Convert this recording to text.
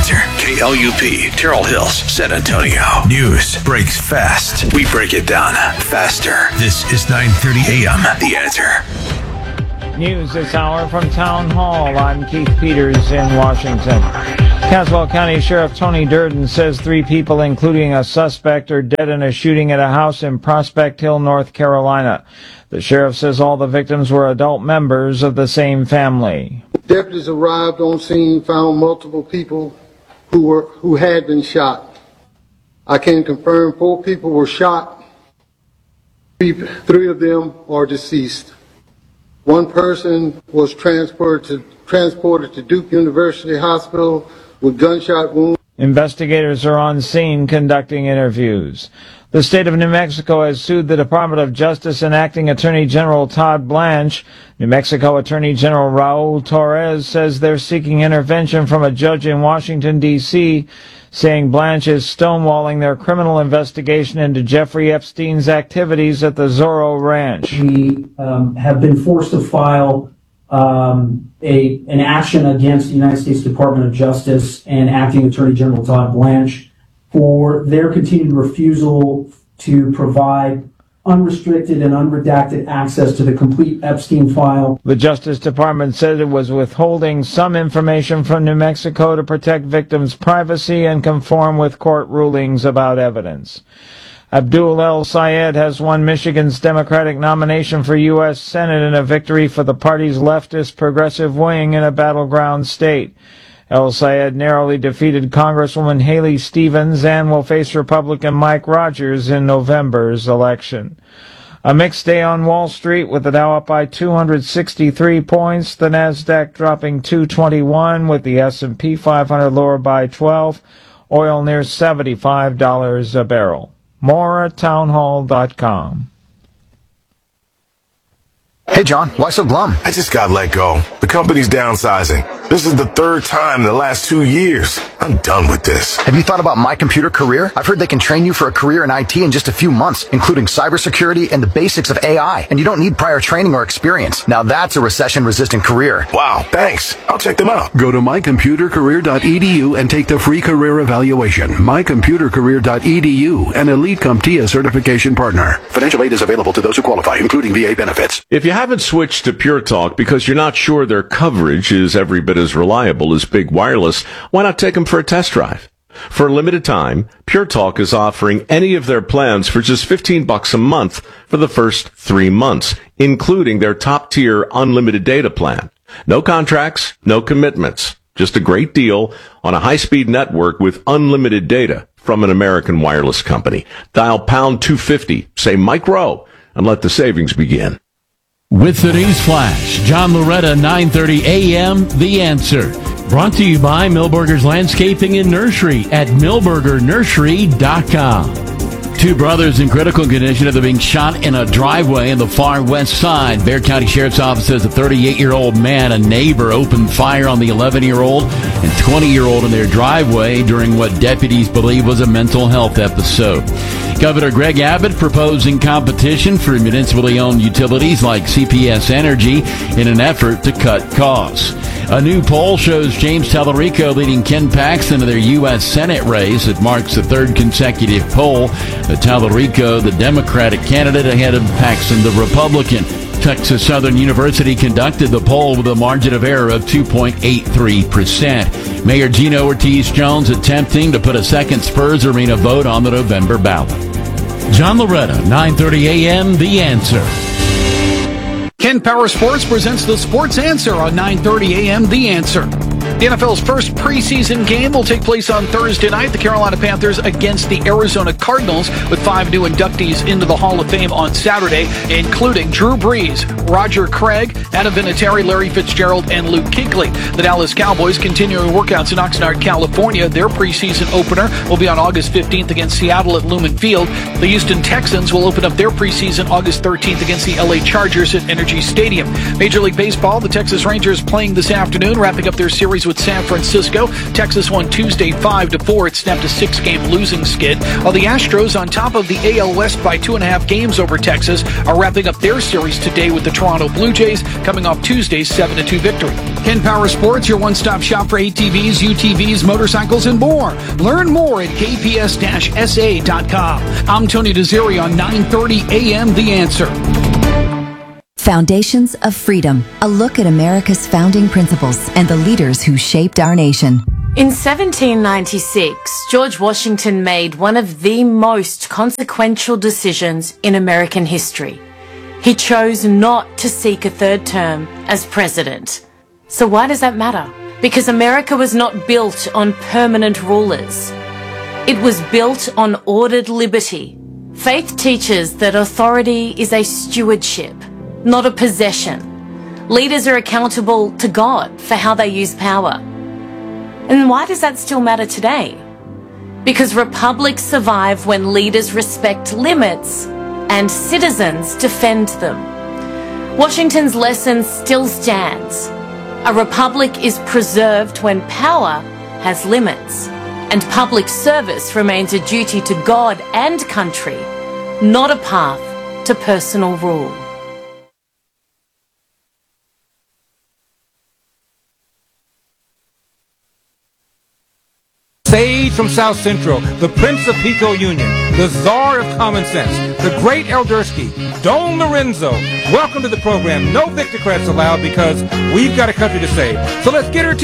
Answer. KLUP, Terrell Hills, San Antonio. News breaks fast. We break it down faster. This is 9:30 a.m. The Answer. News this hour from Town Hall. I'm Keith Peters in Washington. Caswell County Sheriff Tony Durden says 3 people, including a suspect, are dead in a shooting at a house in Prospect Hill, North Carolina. The sheriff says all the victims were adult members of the same family. Deputies arrived on scene, found multiple people who had been shot. I can confirm 4 people were shot. 3 of them are deceased. 1 person was transported to Duke University Hospital with gunshot wounds. Investigators are on scene conducting interviews. The state of New Mexico has sued the Department of Justice and Acting Attorney General Todd Blanche. New Mexico Attorney General Raul Torres says they're seeking intervention from a judge in Washington, D.C., saying Blanche is stonewalling their criminal investigation into Jeffrey Epstein's activities at the Zorro Ranch. We have been forced to file an action against the United States Department of Justice and Acting Attorney General Todd Blanche for their continued refusal to provide unrestricted and unredacted access to the complete Epstein file. The Justice Department said it was withholding some information from New Mexico to protect victims' privacy and conform with court rulings about evidence. Abdul El Sayed has won Michigan's Democratic nomination for U.S. Senate in a victory for the party's leftist progressive wing in a battleground state. El Sayed narrowly defeated Congresswoman Haley Stevens and will face Republican Mike Rogers in November's election. A mixed day on Wall Street with the Dow up by 263 points, the Nasdaq dropping 221 with the S&P 500 lower by 12, oil near $75 a barrel. More at townhall.com. Hey, John, why so glum? I just got let go. The company's downsizing. This is the 3rd time in the last 2 years. I'm done with this. Have you thought about My Computer Career? I've heard they can train you for a career in IT in just a few months, including cybersecurity and the basics of AI. And you don't need prior training or experience. Now that's a recession-resistant career. Wow, thanks. I'll check them out. Go to mycomputercareer.edu and take the free career evaluation. mycomputercareer.edu, an Elite CompTIA certification partner. Financial aid is available to those who qualify, including VA benefits. If you haven't switched to Pure Talk because you're not sure their coverage is every bit as reliable as Big Wireless, why not take them for a test drive? For a limited time, Pure Talk is offering any of their plans for just $15 a month for the first 3 months, including their top-tier unlimited data plan. No contracts, no commitments. Just a great deal on a high-speed network with unlimited data from an American wireless company. Dial pound 250, say Mike Rowe, and let the savings begin. With the News Flash, John Loretta, 9:30 a.m., The Answer. Brought to you by Milberger's Landscaping and Nursery at milbergernursery.com. 2 brothers in critical condition after being shot in a driveway in the far west side. Bexar County Sheriff's Office says a 38-year-old man, a neighbor, opened fire on the 11-year-old and 20-year-old in their driveway during what deputies believe was a mental health episode. Governor Greg Abbott proposing competition for municipally owned utilities like CPS Energy in an effort to cut costs. A new poll shows James Tallarico leading Ken Paxton in their U.S. Senate race. It marks the 3rd consecutive poll. Tallarico, the Democratic candidate, ahead of Paxton, the Republican. Texas Southern University conducted the poll with a margin of error of 2.83%. Mayor Gino Ortiz-Jones attempting to put a second Spurs Arena vote on the November ballot. John Loretta, 9:30 a.m., The Answer. Ken Power Sports presents the Sports Answer on 9:30 a.m. The Answer. The NFL's first preseason game will take place on Thursday night. The Carolina Panthers against the Arizona Cardinals, with 5 new inductees into the Hall of Fame on Saturday, including Drew Brees, Roger Craig, Adam Vinatieri, Larry Fitzgerald, and Luke Kuechly. The Dallas Cowboys continuing workouts in Oxnard, California. Their preseason opener will be on August 15th against Seattle at Lumen Field. The Houston Texans will open up their preseason August 13th against the LA Chargers at Energy Stadium. Major League Baseball, the Texas Rangers playing this afternoon, wrapping up their series series with San Francisco. Texas won Tuesday 5-4. It snapped a 6-game losing skid. While the Astros, on top of the AL West by 2.5 games over Texas, are wrapping up their series today with the Toronto Blue Jays, coming off Tuesday's 7-2 victory. Ken Power Sports, your one-stop shop for ATVs, UTVs, motorcycles, and more. Learn more at kps-sa.com. I'm Tony DeZeri on 930 AM The Answer. Foundations of Freedom, a look at America's founding principles and the leaders who shaped our nation. In 1796, George Washington made one of the most consequential decisions in American history. He chose not to seek a third term as president. So why does that matter? Because America was not built on permanent rulers. It was built on ordered liberty. Faith teaches that authority is a stewardship, not a possession. Leaders are accountable to God for how they use power. And why does that still matter today? Because republics survive when leaders respect limits and citizens defend them. Washington's lesson still stands. A republic is preserved when power has limits, and public service remains a duty to God and country, not a path to personal rule. Sage from South Central, the Prince of Pico Union, the Czar of Common Sense, the Great Eldersky, Don Lorenzo. Welcome to the program. No Victocrats allowed because we've got a country to save. So let's get her to